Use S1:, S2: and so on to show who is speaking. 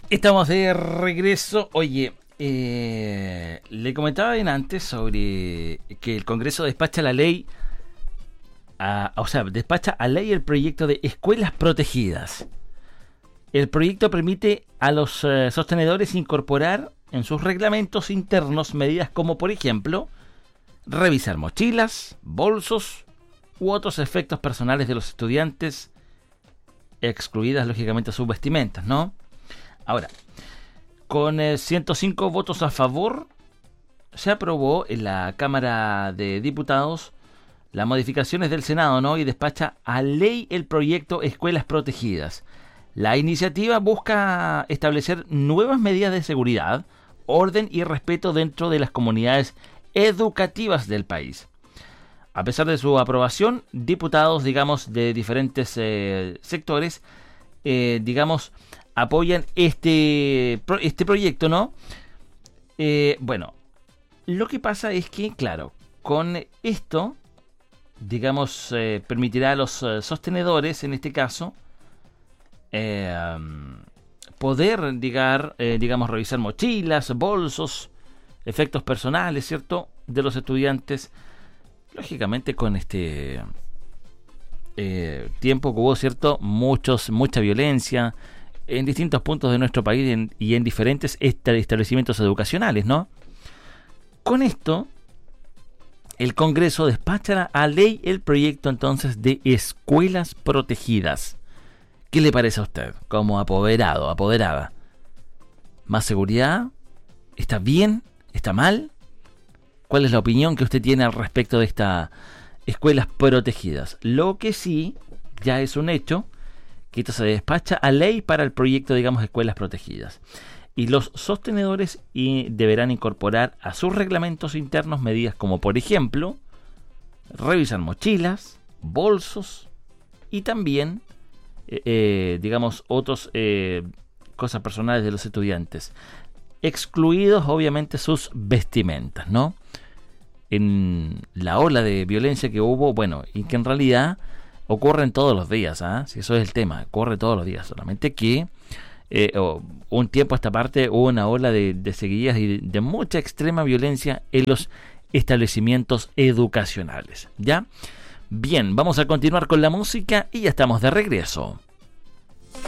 S1: Estamos de regreso. Oye, le comentaba bien antes sobre que el Congreso despacha la ley, despacha a ley el proyecto de escuelas protegidas. El proyecto permite a los sostenedores incorporar en sus reglamentos internos medidas como, por ejemplo, revisar mochilas, bolsos u otros efectos personales de los estudiantes, excluidas lógicamente sus vestimentas, ¿no? Ahora, con 105 votos a favor, se aprobó en la Cámara de Diputados las modificaciones del Senado, ¿no? Y despacha a ley el proyecto Escuelas Protegidas. La iniciativa busca establecer nuevas medidas de seguridad, orden y respeto dentro de las comunidades educativas del país. A pesar de su aprobación, diputados, de diferentes sectores, apoyan este proyecto, ¿no? Lo que pasa es que, claro, con esto, permitirá a los sostenedores, en este caso, poder, revisar mochilas, bolsos, efectos personales, ¿cierto?, de los estudiantes, lógicamente con este tiempo que hubo, ¿cierto?, mucha violencia en distintos puntos de nuestro país y en diferentes establecimientos educacionales, ¿no? Con esto, el Congreso despacha a ley el proyecto entonces de escuelas protegidas. ¿Qué le parece a usted como apoderada? ¿Más seguridad? ¿Está bien? ¿Está mal? ¿Cuál es la opinión que usted tiene al respecto de estas escuelas protegidas? Lo que sí, ya es un hecho, que esto se despacha a ley para el proyecto, escuelas protegidas. Y los sostenedores deberán incorporar a sus reglamentos internos medidas como, por ejemplo, revisar mochilas, bolsos y también, otras cosas personales de los estudiantes, excluidos obviamente sus vestimentas, ¿no? En la ola de violencia que hubo, y que en realidad ocurren todos los días, si eso es el tema, ocurre todos los días, solamente que un tiempo a esta parte hubo una ola de seguidas y de mucha extrema violencia en los establecimientos educacionales, ¿ya? Bien, vamos a continuar con la música y ya estamos de regreso.